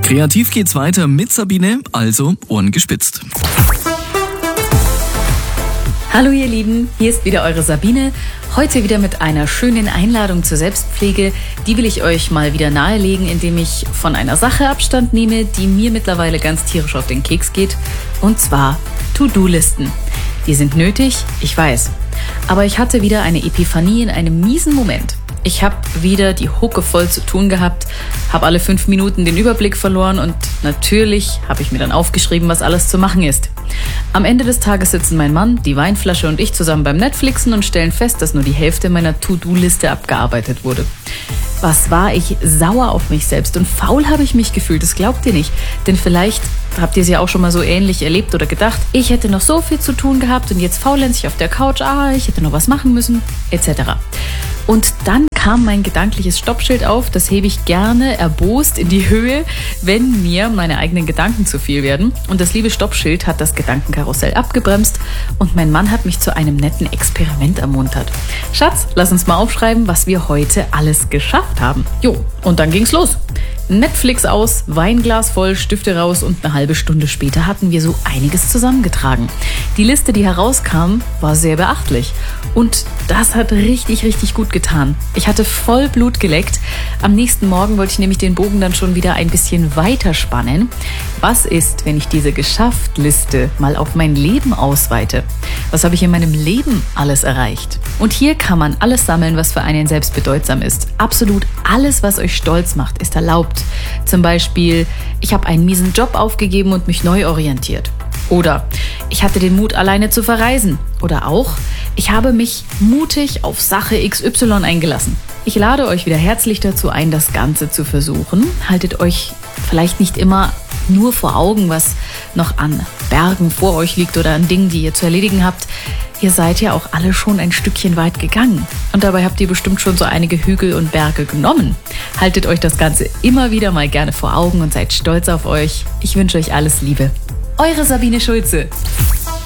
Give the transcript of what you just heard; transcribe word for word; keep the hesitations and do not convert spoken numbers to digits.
Kreativ geht's weiter mit Sabine, also Ohren gespitzt. Hallo ihr Lieben, hier ist wieder eure Sabine. Heute wieder mit einer schönen Einladung zur Selbstpflege. Die will ich euch mal wieder nahelegen, indem ich von einer Sache Abstand nehme, die mir mittlerweile ganz tierisch auf den Keks geht. Und zwar To-Do-Listen. Die sind nötig, ich weiß. Aber ich hatte wieder eine Epiphanie in einem miesen Moment. Ich habe wieder die Hucke voll zu tun gehabt, habe alle fünf Minuten den Überblick verloren und natürlich habe ich mir dann aufgeschrieben, was alles zu machen ist. Am Ende des Tages sitzen mein Mann, die Weinflasche und ich zusammen beim Netflixen und stellen fest, dass nur die Hälfte meiner To-Do-Liste abgearbeitet wurde. Was war ich sauer auf mich selbst und faul habe ich mich gefühlt, das glaubt ihr nicht. Denn vielleicht habt ihr es ja auch schon mal so ähnlich erlebt oder gedacht, ich hätte noch so viel zu tun gehabt und jetzt faulenze ich auf der Couch, ah, ich hätte noch was machen müssen, et cetera. Und dann kam mein gedankliches Stoppschild auf, das hebe ich gerne erbost in die Höhe, wenn mir meine eigenen Gedanken zu viel werden. Und das liebe Stoppschild hat das Gedankenkarussell abgebremst und mein Mann hat mich zu einem netten Experiment ermuntert. Schatz, lass uns mal aufschreiben, was wir heute alles geschafft haben. Jo, und dann ging's los. Netflix aus, Weinglas voll, Stifte raus und eine halbe Stunde später hatten wir so einiges zusammengetragen. Die Liste, die herauskam, war sehr beachtlich und das hat richtig, richtig gut getan. Ich hatte voll Blut geleckt. Am nächsten Morgen wollte ich nämlich den Bogen dann schon wieder ein bisschen weiter spannen. Was ist, wenn ich diese Geschafft-Liste mal auf mein Leben ausweite? Was habe ich in meinem Leben alles erreicht? Und hier kann man alles sammeln, was für einen selbst bedeutsam ist. Absolut alles, was euch stolz macht, ist erlaubt. Zum Beispiel, ich habe einen miesen Job aufgegeben und mich neu orientiert. Oder ich hatte den Mut, alleine zu verreisen. Oder auch, ich habe mich mutig auf Sache X Y eingelassen. Ich lade euch wieder herzlich dazu ein, das Ganze zu versuchen. Haltet euch vielleicht nicht immer nur vor Augen, was noch an Bergen vor euch liegt oder an Dingen, die ihr zu erledigen habt. Ihr seid ja auch alle schon ein Stückchen weit gegangen. Und dabei habt ihr bestimmt schon so einige Hügel und Berge genommen. Haltet euch das Ganze immer wieder mal gerne vor Augen und seid stolz auf euch. Ich wünsche euch alles Liebe. Eure Sabine Schulze.